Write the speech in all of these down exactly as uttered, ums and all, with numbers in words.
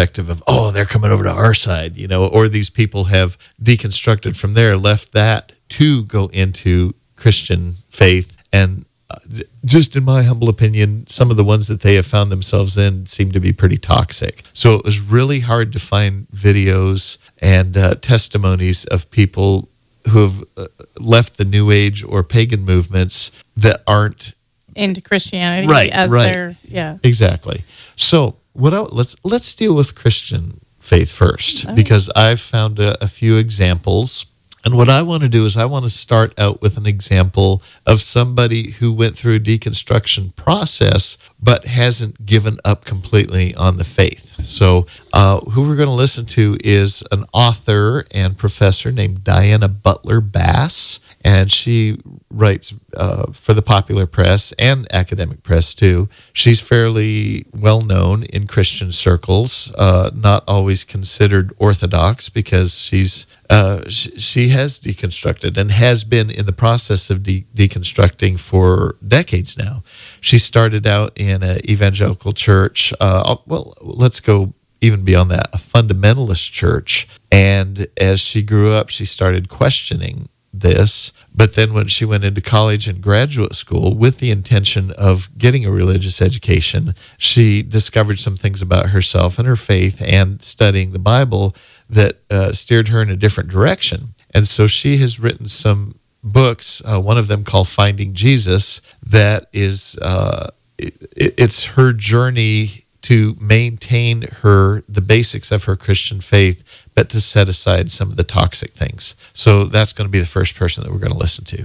perspective of, oh, they're coming over to our side, you know, or these people have deconstructed from there, left that to go into Christian faith. And just in my humble opinion, some of the ones that they have found themselves in seem to be pretty toxic. So it was really hard to find videos and uh, testimonies of people who have uh, left the New Age or pagan movements that aren't into Christianity, right, as right. their yeah, exactly. So what? I, let's let's deal with Christian faith first, okay. because I've found a, a few examples. And what I want to do is I want to start out with an example of somebody who went through a deconstruction process but hasn't given up completely on the faith. So uh, who we're going to listen to is an author and professor named Diana Butler Bass. And she writes uh, for the popular press and academic press, too. She's fairly well-known in Christian circles, uh, not always considered orthodox because she's uh, sh- she has deconstructed and has been in the process of de- deconstructing for decades now. She started out in an evangelical church. Uh, well, let's go even beyond that, a fundamentalist church. And as she grew up, she started questioning this, but then when she went into college and graduate school with the intention of getting a religious education, she discovered some things about herself and her faith and studying the Bible that uh, steered her in a different direction. And so she has written some books, uh, one of them called Finding Jesus, that is, uh, it, it's her journey to maintain her the basics of her Christian faith, but to set aside some of the toxic things. So that's going to be the first person that we're going to listen to.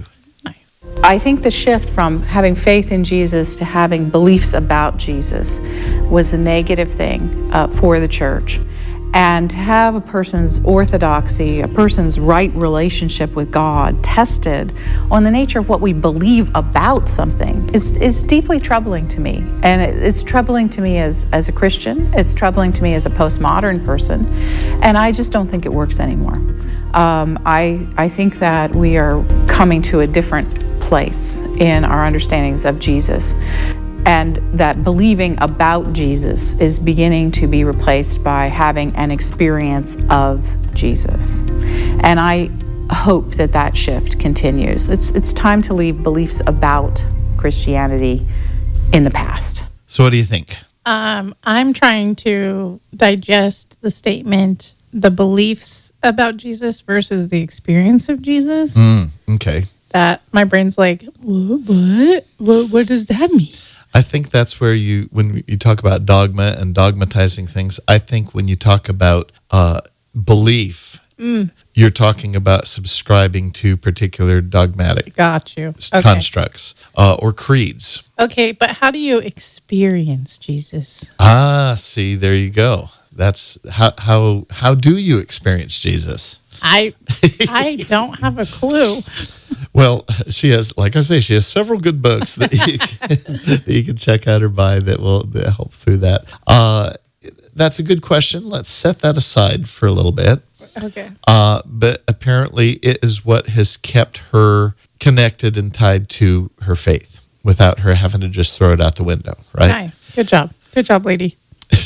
I think the shift from having faith in Jesus to having beliefs about Jesus was a negative thing uh, for the church. And to have a person's orthodoxy, a person's right relationship with God tested on the nature of what we believe about something is, is deeply troubling to me. And it, it's troubling to me as, as a Christian. It's troubling to me as a postmodern person. And I just don't think it works anymore. Um, I, I think that we are coming to a different place in our understandings of Jesus. And that believing about Jesus is beginning to be replaced by having an experience of Jesus. And I hope that that shift continues. It's it's time to leave beliefs about Christianity in the past. So what do you think? Um, I'm trying to digest the statement, the beliefs about Jesus versus the experience of Jesus. Mm, okay. That my brain's like, what? What? What, what does that mean? I think that's where you, when you talk about dogma and dogmatizing things, I think when you talk about uh, belief, mm. you're talking about subscribing to particular dogmatic Got you. Okay. constructs uh, or creeds. Okay, but how do you experience Jesus? Ah, see, there you go. That's how how how do you experience Jesus? I I don't have a clue. Well, she has, like I say, she has several good books that you can, that you can check out or buy that will that help through that. Uh, that's a good question. Let's set that aside for a little bit. Okay. Uh, but apparently it is what has kept her connected and tied to her faith without her having to just throw it out the window, right? Nice. Good job. Good job, lady.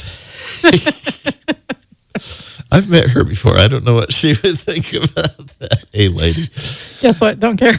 I've met her before. I don't know what she would think about that. Hey, lady. Guess what? Don't care.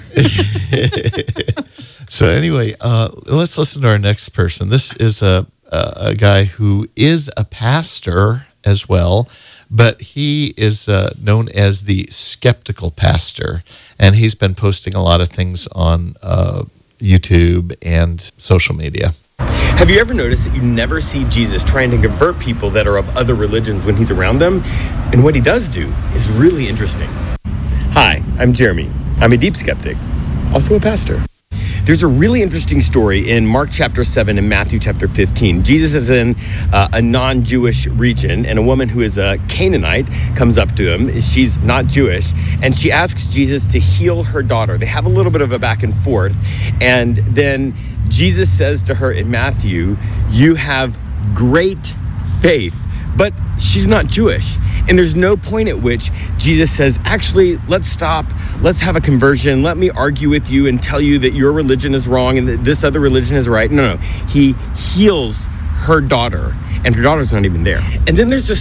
So anyway, uh, let's listen to our next person. This is a, a, a guy who is a pastor as well, but he is uh, known as the Skeptical Pastor, and he's been posting a lot of things on uh, YouTube and social media. Have you ever noticed that you never see Jesus trying to convert people that are of other religions when he's around them? And what he does do is really interesting. Hi, I'm Jeremy. I'm a deep skeptic, also a pastor. There's a really interesting story in Mark chapter seven and Matthew chapter fifteen. Jesus is in uh, a non-Jewish region, and a woman who is a Canaanite comes up to him. She's not Jewish, and she asks Jesus to heal her daughter. They have a little bit of a back and forth, and then Jesus says to her in Matthew, "You have great faith." But she's not Jewish. And there's no point at which Jesus says, actually, let's stop. Let's have a conversion. Let me argue with you and tell you that your religion is wrong and that this other religion is right. No, no. He heals her daughter, and her daughter's not even there. And then there's a